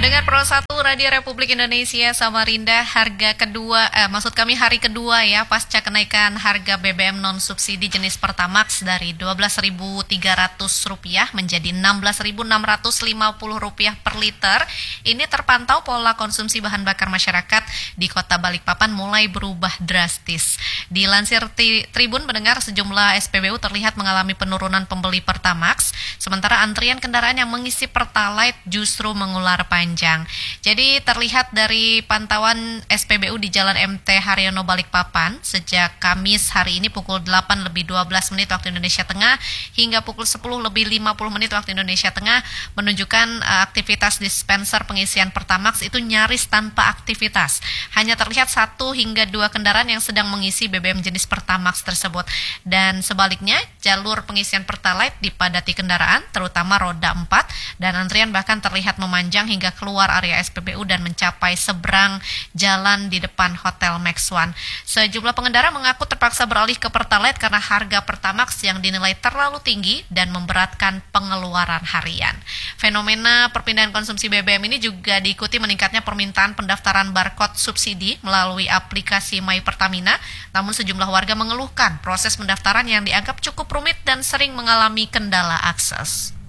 Pendengar Pro 1 Radio Republik Indonesia Samarinda, hari kedua ya pasca kenaikan harga BBM non subsidi jenis Pertamax dari Rp12.300 menjadi Rp16.650 per liter. Ini terpantau pola konsumsi bahan bakar masyarakat di Kota Balikpapan mulai berubah drastis. Dilansir Tribun, pendengar, sejumlah SPBU terlihat mengalami penurunan pembeli Pertamax, sementara antrian kendaraan yang mengisi Pertalite justru mengular panjang. Jadi terlihat dari pantauan SPBU di Jalan MT Haryono Balikpapan sejak Kamis hari ini pukul 8:12 waktu Indonesia Tengah hingga pukul 10:50 waktu Indonesia Tengah menunjukkan aktivitas dispenser pengisian Pertamax itu nyaris tanpa aktivitas. Hanya terlihat 1 hingga 2 kendaraan yang sedang mengisi BBM jenis Pertamax tersebut. Dan sebaliknya, jalur pengisian Pertalite dipadati kendaraan terutama roda 4 dan antrian bahkan terlihat memanjang hingga keluar area SPBU dan mencapai seberang jalan di depan Hotel Max One. Sejumlah pengendara mengaku terpaksa beralih ke Pertalite karena harga Pertamax yang dinilai terlalu tinggi dan memberatkan pengeluaran harian. Fenomena perpindahan konsumsi BBM ini juga diikuti meningkatnya permintaan pendaftaran barcode subsidi melalui aplikasi My Pertamina. Namun sejumlah warga mengeluhkan proses pendaftaran yang dianggap cukup rumit dan sering mengalami kendala akses.